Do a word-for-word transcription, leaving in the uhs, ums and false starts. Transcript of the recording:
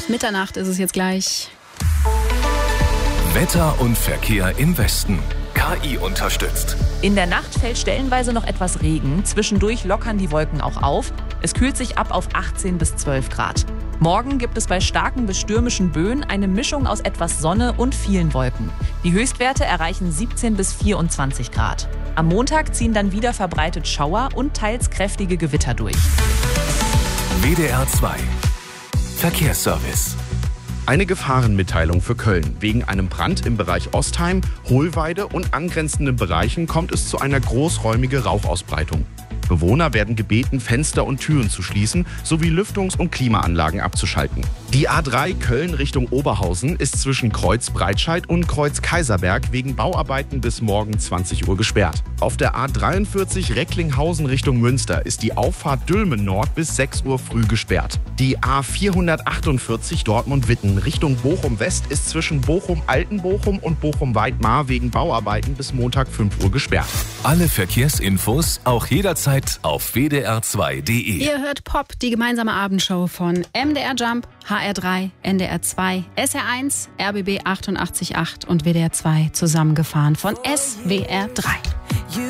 Halb Mitternacht ist es jetzt gleich. Wetter und Verkehr im Westen. K I unterstützt. In der Nacht fällt stellenweise noch etwas Regen. Zwischendurch lockern die Wolken auch auf. Es kühlt sich ab auf achtzehn bis zwölf Grad. Morgen gibt es bei starken bis stürmischen Böen eine Mischung aus etwas Sonne und vielen Wolken. Die Höchstwerte erreichen siebzehn bis vierundzwanzig Grad. Am Montag ziehen dann wieder verbreitet Schauer und teils kräftige Gewitter durch. W D R zwei Verkehrsservice. Eine Gefahrenmitteilung für Köln. Wegen einem Brand im Bereich Ostheim, Hohlweide und angrenzenden Bereichen kommt es zu einer großräumigen Rauchausbreitung. Bewohner werden gebeten, Fenster und Türen zu schließen sowie Lüftungs- und Klimaanlagen abzuschalten. Die A drei Köln Richtung Oberhausen ist zwischen Kreuz Breitscheid und Kreuz Kaiserberg wegen Bauarbeiten bis morgen zwanzig Uhr gesperrt. Auf der A dreiundvierzig Recklinghausen Richtung Münster ist die Auffahrt Dülmen Nord bis sechs Uhr früh gesperrt. Die A vierhundertachtundvierzig Dortmund-Witten Richtung Bochum West ist zwischen Bochum-Altenbochum und Bochum-Weidmar wegen Bauarbeiten bis Montag fünf Uhr gesperrt. Alle Verkehrsinfos auch jederzeit auf w d r zwei punkt d e. Ihr hört Pop, die gemeinsame Abendshow von M D R Jump, H R drei, N D R zwei, S R eins, R B B achtundachtzig Komma acht und W D R zwei zusammengefahren von S W R drei.